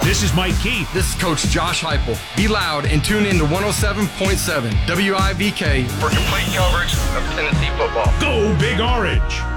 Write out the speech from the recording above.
This is Mike Keith. This is Coach Josh Heupel. Be loud and tune in to 107.7 WIVK for complete coverage of Tennessee football. Go Big Orange!